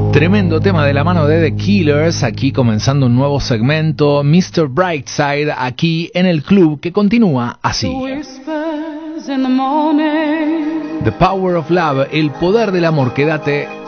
Tremendo tema de la mano de The Killers, aquí comenzando un nuevo segmento, Mr. Brightside, aquí en el club que continúa así. The Power of Love, el poder del amor, quédate